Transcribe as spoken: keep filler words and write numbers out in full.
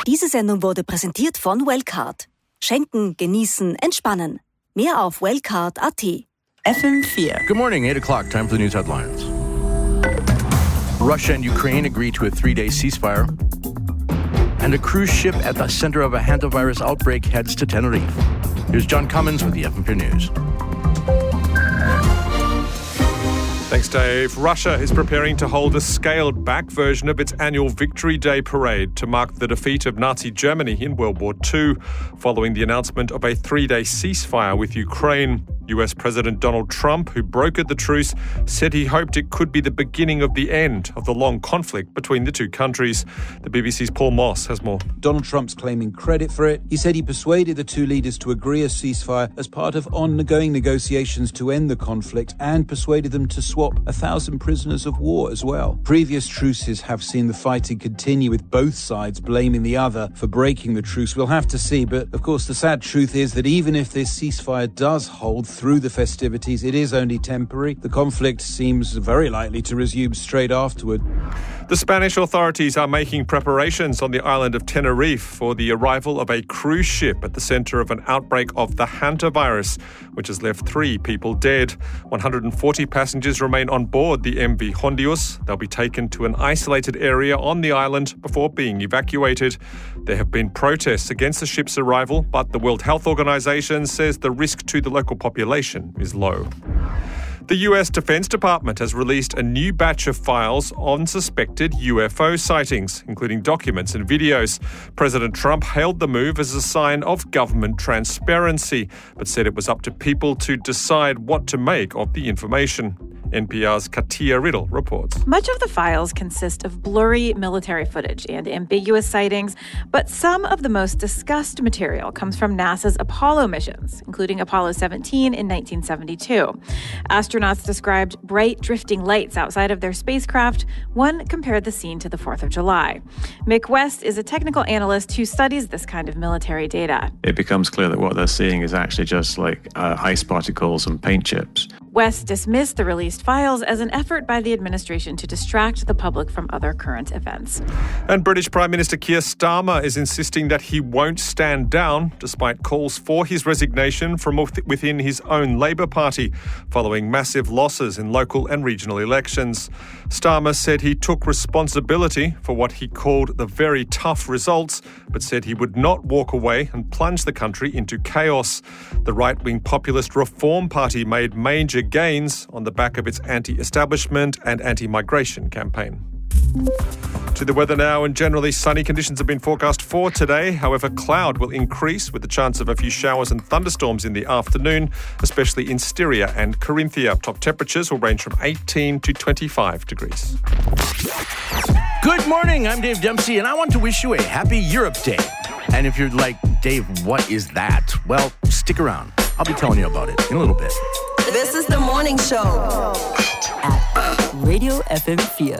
Diese Sendung wurde präsentiert von Wellcard. Schenken, genießen, entspannen. Mehr auf wellcard dot a t. F M four. Good morning, eight o'clock. Time for the news headlines. Russia and Ukraine agree to a three-day ceasefire. And a cruise ship at the center of a hantavirus outbreak heads to Tenerife. Here's John Cummins with the F M four News. Thanks, Dave. Russia is preparing to hold a scaled-back version of its annual Victory Day parade to mark the defeat of Nazi Germany in World War Two, following the announcement of a three-day ceasefire with Ukraine. U S President Donald Trump, who brokered the truce, said he hoped it could be the beginning of the end of the long conflict between the two countries. The B B C's Paul Moss has more. Donald Trump's claiming credit for it. He said he persuaded the two leaders to agree a ceasefire as part of ongoing negotiations to end the conflict and persuaded them to swap a thousand prisoners of war as well. Previous truces have seen the fighting continue with both sides blaming the other for breaking the truce. We'll have to see, but of course the sad truth is that even if this ceasefire does hold through the festivities, it is only temporary. The conflict seems very likely to resume straight afterward. The Spanish authorities are making preparations on the island of Tenerife for the arrival of a cruise ship at the center of an outbreak of the hantavirus, which has left three people dead. one hundred forty passengers remain on board the M V Hondius. They'll be taken to an isolated area on the island before being evacuated. There have been protests against the ship's arrival, but the World Health Organization says the risk to the local population is low. The U S Defense Department has released a new batch of files on suspected U F O sightings, including documents and videos. President Trump hailed the move as a sign of government transparency, but said it was up to people to decide what to make of the information. N P R's Katia Riddle reports. Much of the files consist of blurry military footage and ambiguous sightings, but some of the most discussed material comes from NASA's Apollo missions, including Apollo seventeen in nineteen seventy-two. Astronauts described bright drifting lights outside of their spacecraft. One compared the scene to the fourth of July. Mick West is a technical analyst who studies this kind of military data. It becomes clear that what they're seeing is actually just like uh, ice particles and paint chips. West dismissed the released files as an effort by the administration to distract the public from other current events. And British Prime Minister Keir Starmer is insisting that he won't stand down, despite calls for his resignation from within his own Labour Party, following massive losses in local and regional elections. Starmer said he took responsibility for what he called the very tough results, but said he would not walk away and plunge the country into chaos. The right-wing populist Reform Party made major gains on the back of its anti-establishment and anti-migration campaign. To the weather now, and generally sunny conditions have been forecast for today. However, cloud will increase with the chance of a few showers and thunderstorms in the afternoon, especially in Styria and Carinthia. Top temperatures will range from eighteen to twenty-five degrees. Good morning, I'm Dave Dempsey, and I want to wish you a happy Europe Day. And if you're like, Dave, what is that? Well, stick around. I'll be telling you about it in a little bit. This is the morning show at Radio F M four.